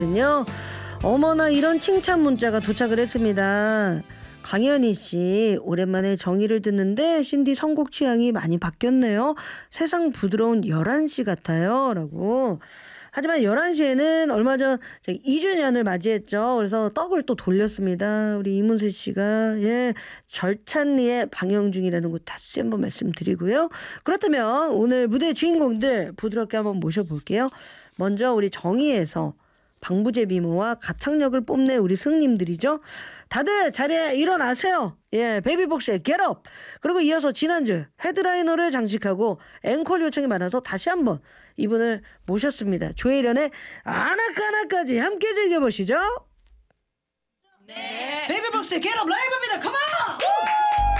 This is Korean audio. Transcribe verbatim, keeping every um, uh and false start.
거든요. 어머나 이런 칭찬 문자가 도착을 했습니다. 강현희 씨, 오랜만에 정의를 듣는데 신디 선곡 취향이 많이 바뀌었네요. 세상 부드러운 열한 시 같아요. 라고. 하지만 열한 시에는 얼마 전 이 주년을 맞이했죠. 그래서 떡을 또 돌렸습니다. 우리 이문세 씨가. 예, 절찬리에 방영 중이라는 거 다시 한번 말씀드리고요. 그렇다면 오늘 무대 주인공들 부드럽게 한번 모셔볼게요. 먼저 우리 정의에서 방부제 미모와 가창력을 뽐내 우리 승님들이죠. 다들 자리에 일어나세요. 예, 베이비복스의 Get Up. 그리고 이어서 지난주 헤드라이너를 장식하고 앵콜 요청이 많아서 다시 한번 이분을 모셨습니다. 조혜련의 아나까나까지 함께 즐겨보시죠. 네. 베이비복스의 Get Up 라이브입니다. 컴온!